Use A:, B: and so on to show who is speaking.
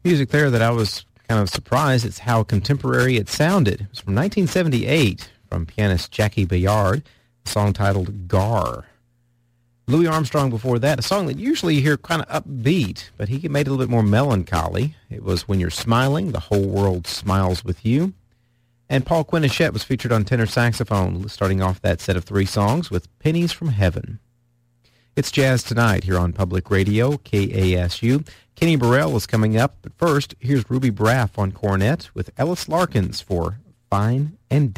A: Music there that I was kind of surprised it's how contemporary it sounded. It was from 1978 from pianist Jackie Bayard, a song titled Gar. Louis Armstrong before that, a song that usually you hear kind of upbeat, but he made it a little bit more melancholy. It was When You're Smiling, the Whole World Smiles With You. And Paul Quinichette was featured on tenor saxophone, starting off that set of three songs with Pennies from Heaven. It's Jazz Tonight here on Public Radio, KASU. Kenny Burrell is coming up, but first, here's Ruby Braff on cornet with Ellis Larkins for Fine and